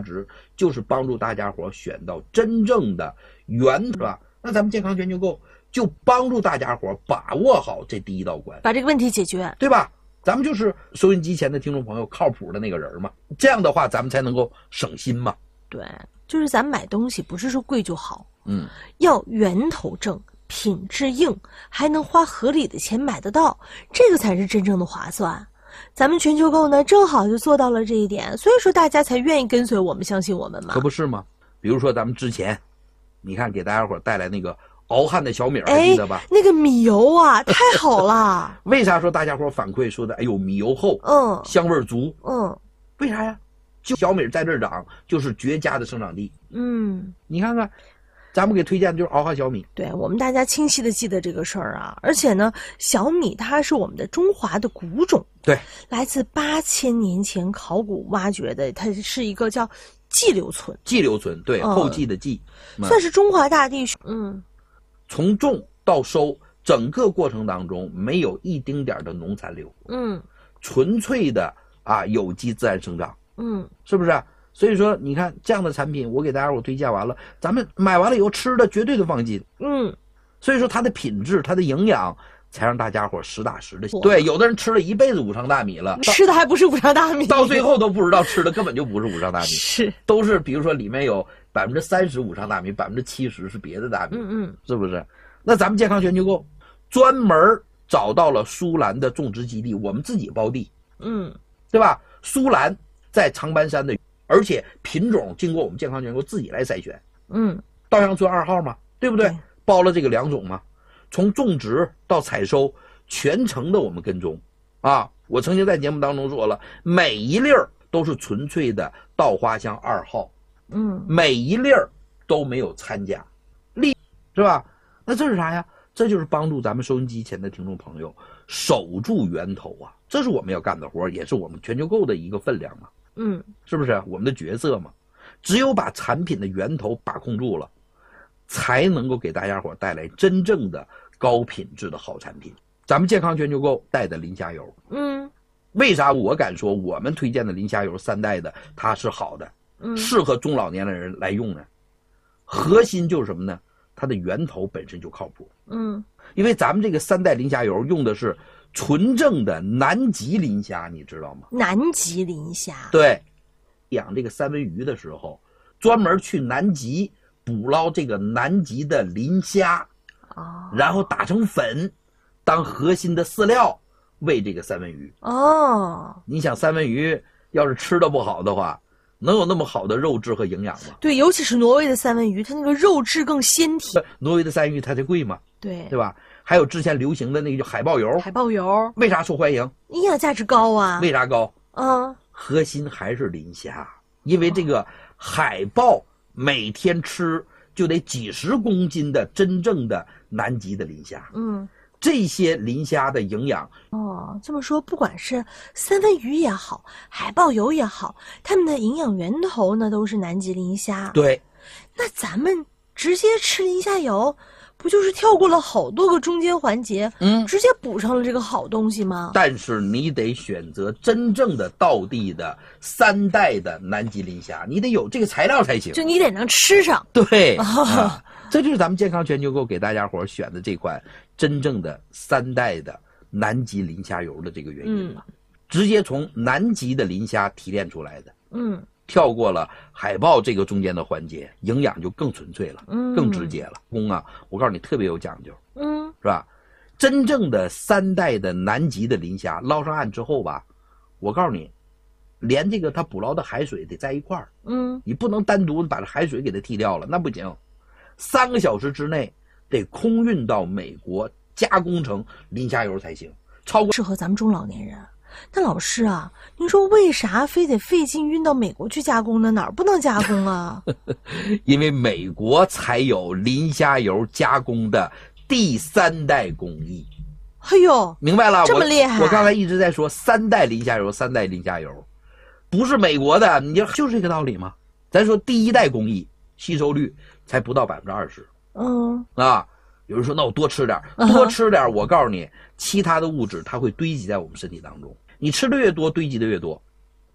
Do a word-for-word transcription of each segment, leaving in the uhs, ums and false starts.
值就是帮助大家伙选到真正的源，是吧？那咱们健康全球购就帮助大家伙把握好这第一道关， 把这个问题解决， 对吧？咱们就是收音机前的听众朋友靠谱的那个人嘛，这样的话咱们才能够省心嘛。 对，就是咱们买东西不是说贵就好， 嗯， 要源头正，品质硬，还能花合理的钱买得到，这个才是真正的划算。咱们全球购呢，正好就做到了这一点，所以说大家才愿意跟随我们，相信我们嘛。 可不是吗？比如说咱们之前，你看给大家伙带来那个熬汗的小米，还记得吧？ 那个米油啊，太好了。 为啥说大家伙反馈说的，哎呦，米油厚， 嗯， 香味足， 嗯， 为啥呀？就小米在这儿长，就是绝佳的生长地。 嗯， 你看看。咱们给推荐的就是熬汗小米， 对我们大家清晰的记得这个事儿啊，而且呢，小米它是我们的中华的古种， 对， 来自八千年前考古挖掘的，它是一个叫寄留存， 寄留存，对，嗯、后继的继， 算是中华大地，嗯， 从种到收整个过程当中没有一丁点的农残留， 嗯， 纯粹的啊有机自然生长， 嗯， 是不是？所以说，你看这样的产品，我给大家伙推荐完了，咱们买完了以后吃的绝对的放心。 嗯， 所以说它的品质、它的营养，才让大家伙实打实的。对，有的人吃了一辈子五常大米了， 吃的还不是五常大米， 到最后都不知道吃的根本就不是五常大米， 是都是比如说里面有百分之三十五常大米，百分之七十是别的大米， 嗯嗯， 是不是？那咱们健康全球购专门找到了苏兰的种植基地，我们自己包地， 嗯， 对吧？苏兰在长白山的。而且品种经过我们健康全球自己来筛选， 嗯， 稻香村二号嘛，对不对？对，包了这个两种嘛，从种植到采收全程的我们跟踪啊。我曾经在节目当中说了，每一粒儿都是纯粹的稻花香二号， 嗯， 每一粒儿都没有掺假，粒是吧？那这是啥呀？这就是帮助咱们收音机前的听众朋友守住源头啊，这是我们要干的活，也是我们全球购的一个分量嘛。 嗯， 是不是我们的角色嘛？只有把产品的源头把控住了，才能够给大家伙带来真正的高品质的好产品。咱们健康全球购带的磷虾油， 嗯， 为啥我敢说我们推荐的磷虾油三代的它是好的， 嗯，适合中老年的人来用呢？核心就是什么呢？它的源头本身就靠谱。 嗯， 因为咱们这个三代磷虾油用的是纯正的南极磷虾，你知道吗？ 南极磷虾， 对，养这个三文鱼的时候，专门去南极捕捞这个南极的磷虾， 哦， 然后打成粉，当核心的饲料喂这个三文鱼。 哦， 你想三文鱼要是吃的不好的话，能有那么好的肉质和营养吗？ 对，尤其是挪威的三文鱼，它那个肉质更鲜甜。 挪威的三文鱼它才贵嘛， 对， 对吧？还有之前流行的那个叫海豹油， 海豹油为啥受欢迎？ 营养价值高啊。 为啥高？ 嗯， 核心还是磷虾，因为这个海豹每天吃就得几十公斤的真正的南极的磷虾。 嗯， 这些磷虾的营养， 哦，这么说，不管是三文鱼也好，海豹油也好，它们的营养源头呢都是南极磷虾。 对， 那咱们直接吃磷虾油，不就是跳过了好多个中间环节， 嗯， 直接补上了这个好东西吗？ 但是你得选择真正的道地的三代的南极磷虾，你得有这个材料才行， 就你得能吃上。 对、哦啊，这就是咱们健康全球购给大家伙选的这款真正的三代的南极磷虾油的这个原因了、嗯、直接从南极的磷虾提炼出来的， 嗯， 跳过了海豹这个中间的环节，营养就更纯粹了， 嗯， 更直接了。工啊，我告诉你特别有讲究， 嗯， 是吧？真正的三代的南极的磷虾捞上岸之后吧，我告诉你，连这个它捕捞的海水得在一块儿， 嗯， 你不能单独把这海水给它剔掉了，那不行。三个小时之内得空运到美国加工成磷虾油才行，超过适合咱们中老年人。那老师啊，您说为啥非得费劲运到美国去加工呢？哪儿不能加工啊？ 因为美国才有磷虾油加工的第三代工艺。 哎呦， 明白了， 这么厉害！ 我, 我刚才一直在说三代磷虾油，三代磷虾油，不是美国的，你就是这个道理吗？咱说第一代工艺吸收率才不到百分之二十。 嗯啊，有人说那我多吃点，多吃点，我告诉你，其他的物质它会堆积在我们身体当中，你吃的越多，堆积的越多。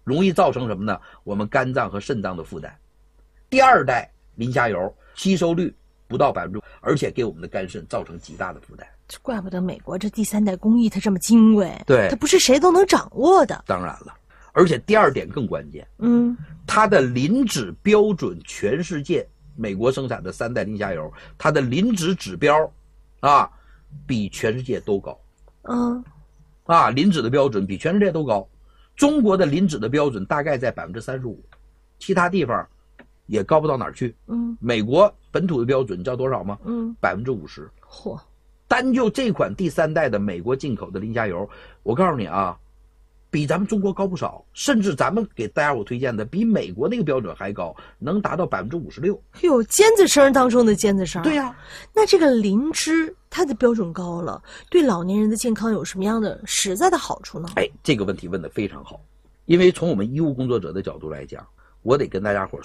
容易造成什么呢？我们肝脏和肾脏的负担。第二代磷虾油吸收率不到百分之五，而且给我们的肝肾造成极大的负担。 怪不得美国这第三代工艺它这么金贵， 对， 它不是谁都能掌握的。 当然了，而且第二点更关键， 嗯， 它的磷脂标准，全世界美国生产的三代磷虾油，它的磷脂指标啊，比全世界都高。 嗯， 啊，磷脂的标准比全世界都高。中国的磷脂的标准大概在百分之三十五，其他地方也高不到哪儿去。 嗯， 美国本土的标准你知道多少吗？ 嗯， 百分之五十。 嚯！ 单就这款第三代的美国进口的磷虾油，我告诉你啊，比咱们中国高不少，甚至咱们给大家伙推荐的比美国那个标准还高，能达到百分之五十六。 哟，尖子生当中的尖子生。 对呀、啊， 那这个磷脂它的标准高了，对老年人的健康有什么样的实在的好处呢？ 哎，这个问题问得非常好，因为从我们医务工作者的角度来讲，我得跟大家伙